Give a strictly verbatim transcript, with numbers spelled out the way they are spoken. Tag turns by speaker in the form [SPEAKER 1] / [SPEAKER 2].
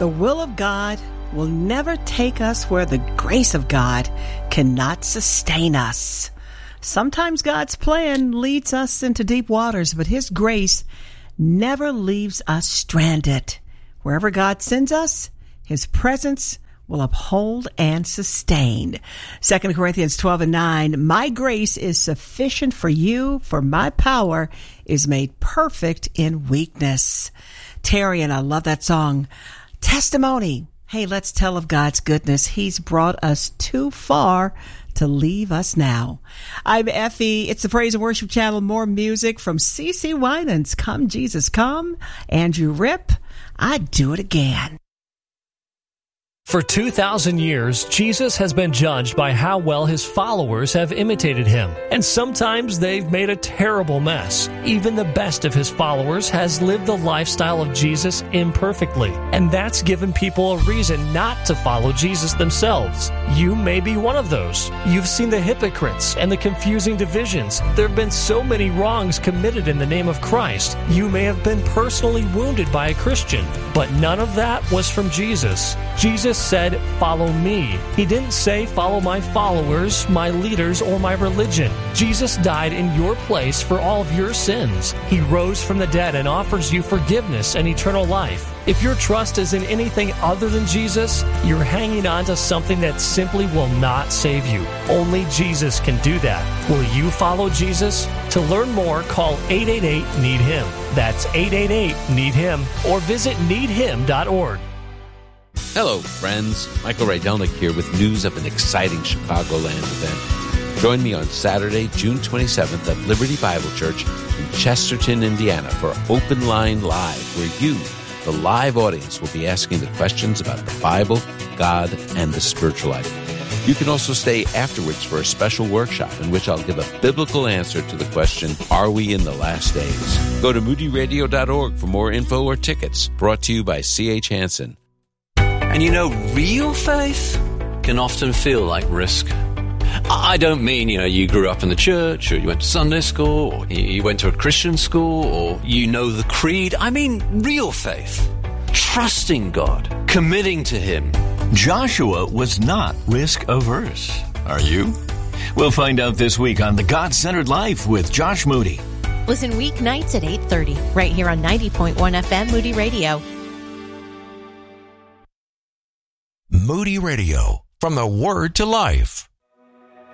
[SPEAKER 1] The will of God will never take us where the grace of God cannot sustain us. Sometimes God's plan leads us into deep waters, but His grace never leaves us stranded. Wherever God sends us, His presence will uphold and sustain. Second Corinthians twelve and nine, my grace is sufficient for you, for my power is made perfect in weakness. Terry, and I love that song. Testimony. Hey, let's tell of God's goodness. He's brought us too far to leave us now. I'm Effie. It's the Praise and Worship Channel. More music from C C Winans. Come, Jesus, come. Andrew Ripp. I'd do it again.
[SPEAKER 2] For two thousand years, Jesus has been judged by how well his followers have imitated him. And sometimes they've made a terrible mess. Even the best of his followers has lived the lifestyle of Jesus imperfectly. And that's given people a reason not to follow Jesus themselves. You may be one of those. You've seen the hypocrites and the confusing divisions. There have been so many wrongs committed in the name of Christ. You may have been personally wounded by a Christian. But none of that was from Jesus. Jesus said, follow me. He didn't say, follow my followers, my leaders, or my religion. Jesus died in your place for all of your sins. He rose from the dead and offers you forgiveness and eternal life. If your trust is in anything other than Jesus, you're hanging on to something that simply will not save you. Only Jesus can do that. Will you follow Jesus? To learn more, call eight eight eight, need him. That's eight eight eight, need him, or visit need him dot org.
[SPEAKER 3] Hello, friends. Michael Rydelnik here with news of an exciting Chicagoland event. Join me on Saturday, June twenty-seventh at Liberty Bible Church in Chesterton, Indiana for Open Line Live, where you, the live audience, will be asking the questions about the Bible, God, and the spiritual life. You can also stay afterwards for a special workshop in which I'll give a biblical answer to the question, are we in the last days? Go to moody radio dot org for more info or tickets. Brought to you by C H Hansen.
[SPEAKER 4] And you know, real faith can often feel like risk. I don't mean, you know, you grew up in the church, or you went to Sunday school, or you went to a Christian school, or you know the creed. I mean real faith. Trusting God, committing to Him.
[SPEAKER 5] Joshua was not risk-averse. Are you? We'll find out this week on The God-Centered Life with Josh Moody.
[SPEAKER 6] Listen weeknights at eight thirty, right here on ninety point one F M Moody Radio.
[SPEAKER 7] Moody Radio, from the Word to Life.